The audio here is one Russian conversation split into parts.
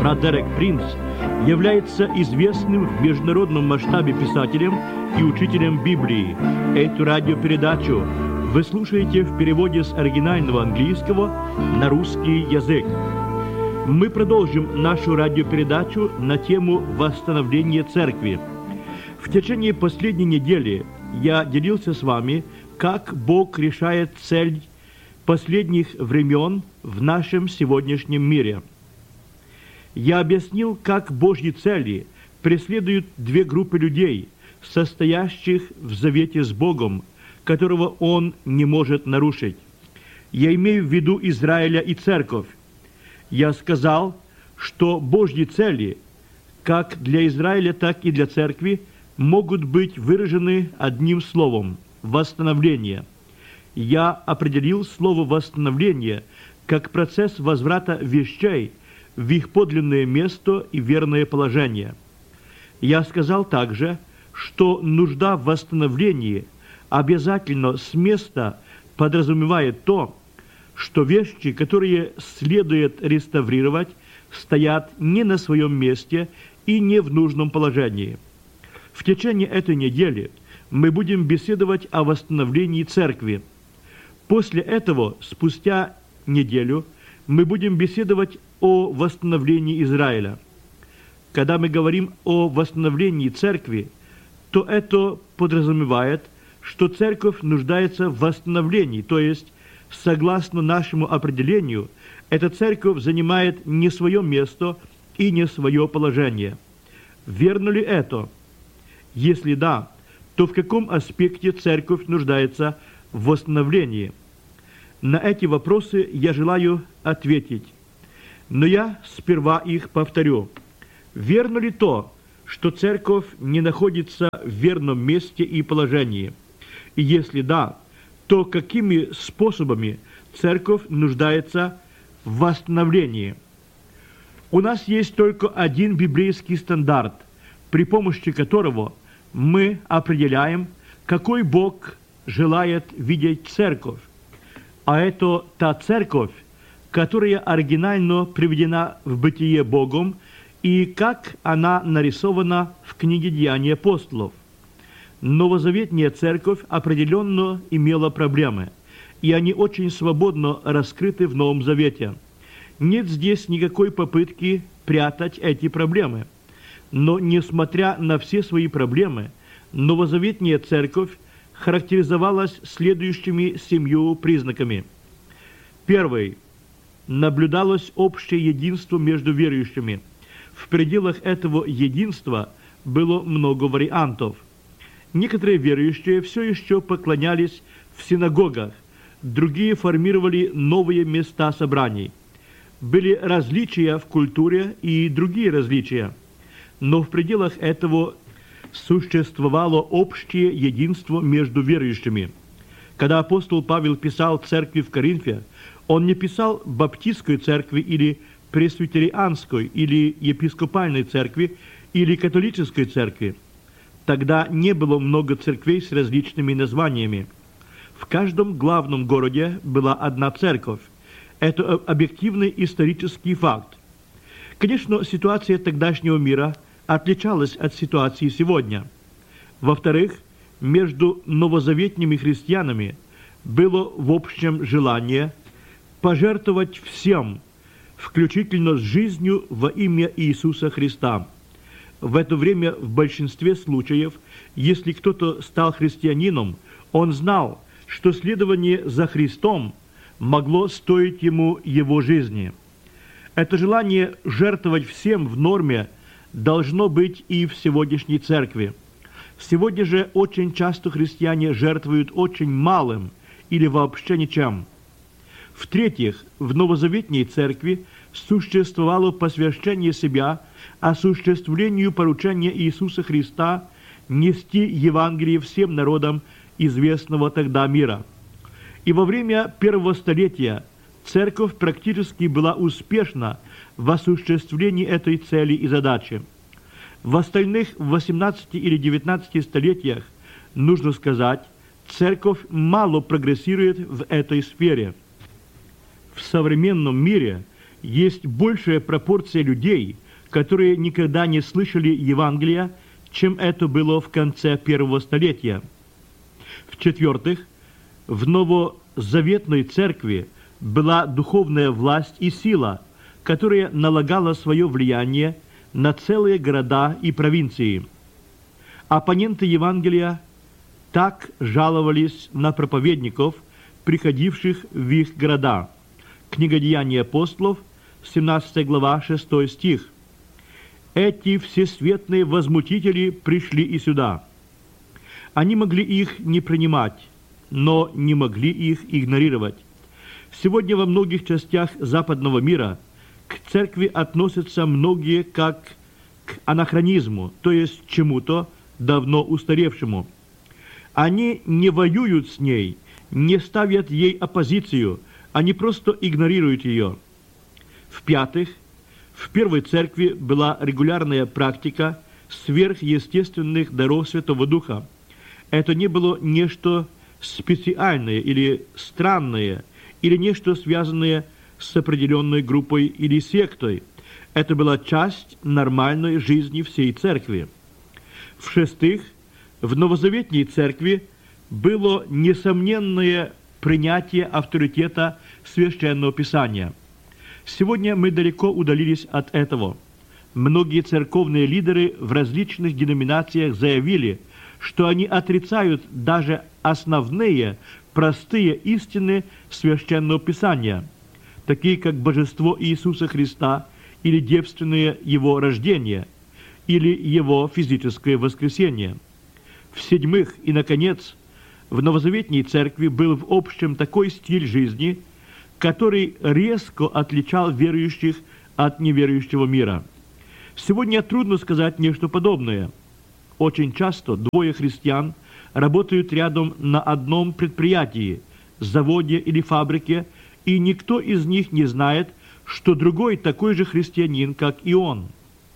брат Дерек Принц, является известным в международном масштабе писателем и учителем Библии. Эту радиопередачу вы слушаете в переводе с оригинального английского на русский язык. Мы продолжим нашу радиопередачу на тему восстановления церкви. В течение последней недели я делился с вами, как Бог решает цель последних времен в нашем сегодняшнем мире. Я объяснил, как Божьи цели преследуют две группы людей, состоящих в завете с Богом, которого Он не может нарушить. Я имею в виду Израиля и Церковь. Я сказал, что Божьи цели, как для Израиля, так и для Церкви, могут быть выражены одним словом – восстановление. Я определил слово «восстановление» как процесс возврата вещей в их подлинное место и верное положение. Я сказал также, что нужда в восстановлении обязательно с места подразумевает то, что вещи, которые следует реставрировать, стоят не на своем месте и не в нужном положении. В течение этой недели мы будем беседовать о восстановлении церкви. После этого, спустя неделю, мы будем беседовать о восстановлении Израиля. Когда мы говорим о восстановлении церкви, то это подразумевает, что церковь нуждается в восстановлении, то есть, согласно нашему определению, эта церковь занимает не свое место и не свое положение. Верно ли это? Если да, то в каком аспекте церковь нуждается в восстановлении? На эти вопросы я желаю ответить. Но я сперва их повторю. Верно ли то, что церковь не находится в верном месте и положении? И если да, то какими способами церковь нуждается в восстановлении? У нас есть только один библейский стандарт, при помощи которого мы определяем, какой Бог желает видеть церковь. А это та церковь, которая оригинально приведена в бытие Богом и как она нарисована в книге «Деяния апостолов». Новозаветная церковь определенно имела проблемы, и они очень свободно раскрыты в Новом Завете. Нет здесь никакой попытки прятать эти проблемы. Но, несмотря на все свои проблемы, новозаветная церковь характеризовалась следующими 7 признаками. Первый. Наблюдалось общее единство между верующими. В пределах этого единства было много вариантов. Некоторые верующие все еще поклонялись в синагогах, другие формировали новые места собраний. Были различия в культуре и другие различия. Но в пределах этого существовало общее единство между верующими. Когда апостол Павел писал церкви в Коринфе, он не писал баптистской церкви или пресвитерианской, или епископальной церкви, или католической церкви. Тогда не было много церквей с различными названиями. В каждом главном городе была одна церковь. Это объективный исторический факт. Конечно, ситуация тогдашнего мира отличалась от ситуации сегодня. Во-вторых, между новозаветными христианами было в общем желание пожертвовать всем, включительно с жизнью во имя Иисуса Христа. В это время в большинстве случаев, если кто-то стал христианином, он знал, что следование за Христом могло стоить ему его жизни. Это желание жертвовать всем в норме должно быть и в сегодняшней церкви. Сегодня же очень часто христиане жертвуют очень малым или вообще ничем. В-третьих, в новозаветней церкви существовало посвящение себя осуществлению поручения Иисуса Христа нести Евангелие всем народам известного тогда мира. И во время первого столетия церковь практически была успешна в осуществлении этой цели и задачи. В остальных 18 или 19 столетиях, нужно сказать, церковь мало прогрессирует в этой сфере. В современном мире есть большая пропорция людей, которые никогда не слышали Евангелия, чем это было в конце первого столетия. В-четвертых, в новозаветной церкви была духовная власть и сила, которая налагала свое влияние на целые города и провинции. Оппоненты Евангелия так жаловались на проповедников, приходивших в их города. Книга Деяний апостолов, 17 глава, 6 стих. «Эти всесветные возмутители пришли и сюда». Они могли их не принимать, но не могли их игнорировать. Сегодня во многих частях западного мира к церкви относятся многие как к анахронизму, то есть чему-то давно устаревшему. Они не воюют с ней, не ставят ей оппозицию, они просто игнорируют ее. В-пятых, в первой церкви была регулярная практика сверхъестественных даров Святого Духа. Это не было нечто специальное или странное, или нечто связанное с определенной группой или сектой. Это была часть нормальной жизни всей церкви. В-шестых, в новозаветней церкви было несомненное принятие авторитета Священного Писания. Сегодня мы далеко удалились от этого. Многие церковные лидеры в различных деноминациях заявили, что они отрицают даже основные, простые истины Священного Писания, такие как божество Иисуса Христа или девственное Его рождение, или Его физическое воскресение. В-седьмых и, наконец, в новозаветней церкви был в общем такой стиль жизни, который резко отличал верующих от неверующего мира. Сегодня трудно сказать нечто подобное. Очень часто двое христиан работают рядом на одном предприятии, заводе или фабрике, и никто из них не знает, что другой такой же христианин, как и он.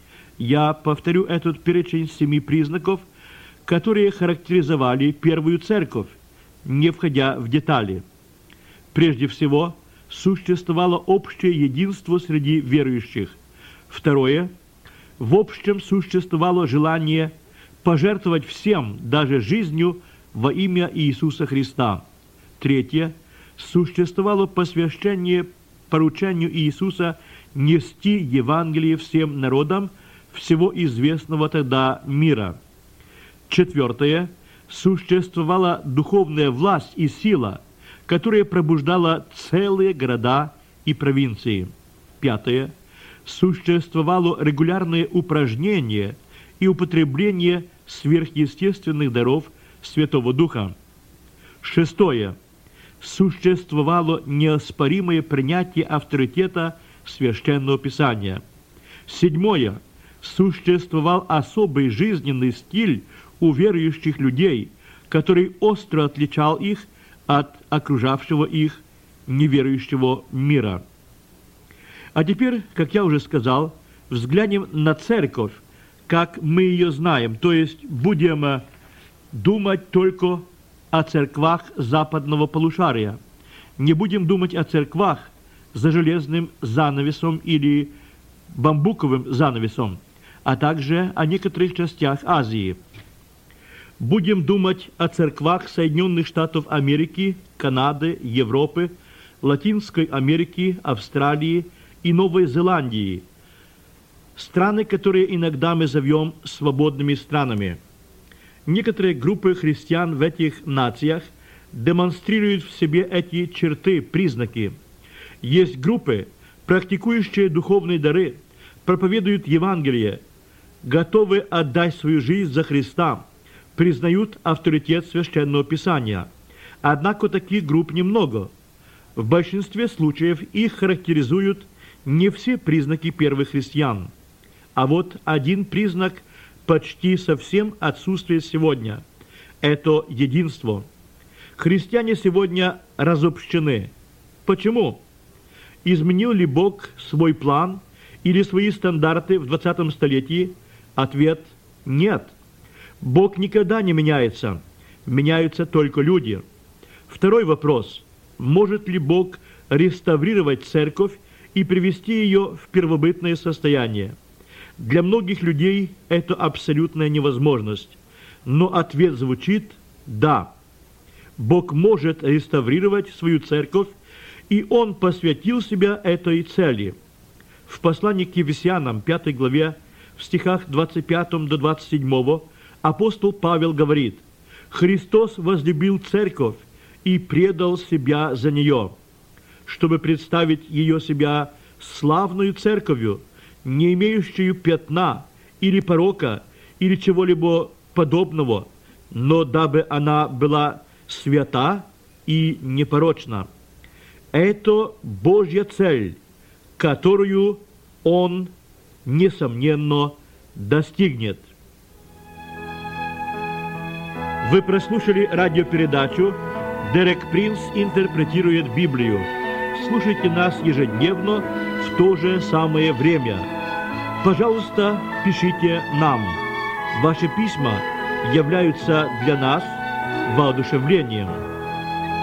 Я повторю этот перечень 7 признаков, которые характеризовали первую церковь, не входя в детали. Прежде всего, существовало общее единство среди верующих. Второе, в общем существовало желание пожертвовать всем, даже жизнью, во имя Иисуса Христа. Третье, существовало посвящение поручению Иисуса нести Евангелие всем народам всего известного тогда мира. Четвертое, существовала духовная власть и сила, которая пробуждала целые города и провинции. Пятое, существовало регулярное упражнение и употребление сверхъестественных даров Святого Духа. Шестое, существовало неоспоримое принятие авторитета Священного Писания. Седьмое, существовал особый жизненный стиль у верующих людей, который остро отличал их от окружавшего их неверующего мира. А теперь, как я уже сказал, взглянем на церковь, как мы ее знаем, то есть будем думать только о церквах западного полушария. Не будем думать о церквах за железным занавесом или бамбуковым занавесом, а также о некоторых частях Азии. Будем думать о церквах Соединенных Штатов Америки, Канады, Европы, Латинской Америки, Австралии и Новой Зеландии, страны, которые иногда мы зовем свободными странами. Некоторые группы христиан в этих нациях демонстрируют в себе эти черты, признаки. Есть группы, практикующие духовные дары, проповедуют Евангелие, готовы отдать свою жизнь за Христа, признают авторитет Священного Писания. Однако таких групп немного. В большинстве случаев их характеризуют не все признаки первых христиан. А вот один признак почти совсем отсутствует сегодня. Это единство. Христиане сегодня разобщены. Почему? Изменил ли Бог свой план или свои стандарты в 20 столетии? Ответ – нет. Бог никогда не меняется. Меняются только люди. Второй вопрос. Может ли Бог реставрировать церковь и привести ее в первобытное состояние. Для многих людей это абсолютная невозможность, но ответ звучит «да». Бог может реставрировать свою церковь, и Он посвятил себя этой цели. В послании к Ефесянам, 5 главе, в стихах 25 до 27, апостол Павел говорит: «Христос возлюбил церковь и предал себя за нее, чтобы представить ее себя славную церковью, не имеющую пятна или порока, или чего-либо подобного, но дабы она была свята и непорочна». Это Божья цель, которую Он, несомненно, достигнет. Вы прослушали радиопередачу «Дерек Принц интерпретирует Библию». Слушайте нас ежедневно в то же самое время. Пожалуйста, пишите нам. Ваши письма являются для нас воодушевлением.